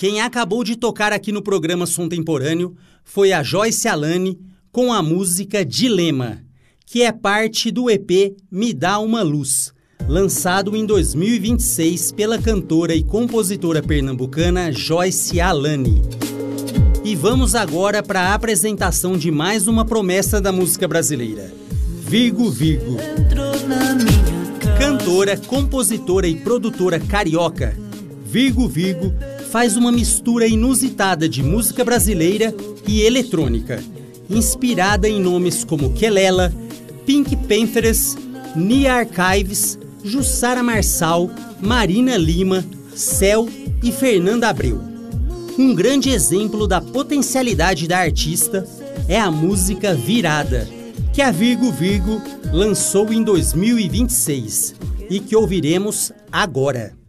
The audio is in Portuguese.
Quem acabou de tocar aqui no programa Som Temporâneo foi a Joyce Alane com a música Dilema, que é parte do EP Me Dá Uma Luz, lançado em 2026 pela cantora e compositora pernambucana Joyce Alane. E vamos agora para a apresentação de mais uma promessa da música brasileira, Virgo Virgo. Cantora, compositora e produtora carioca, Virgo Virgo faz uma mistura inusitada de música brasileira e eletrônica, inspirada em nomes como Kelela, Pink Panthers, Nia Archives, Jussara Marçal, Marina Lima, Céu e Fernanda Abreu. Um grande exemplo da potencialidade da artista é a música Virada, que a Virgo Virgo lançou em 2026 e que ouviremos agora.